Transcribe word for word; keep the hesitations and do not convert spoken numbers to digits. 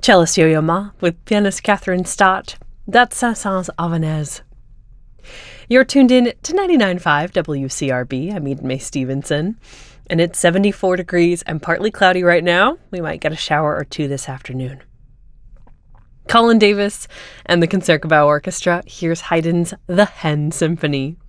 Cellist Yo-Yo Ma with pianist Catherine Stott. That's Saint-Saëns Havanaise. You're tuned in to ninety-nine point five W C R B. I'm Eden May Stevenson. And it's seventy-four degrees and partly cloudy right now. We might get a shower or two this afternoon. Colin Davis and the Concertgebouw Orchestra. Here's Haydn's The Hen Symphony.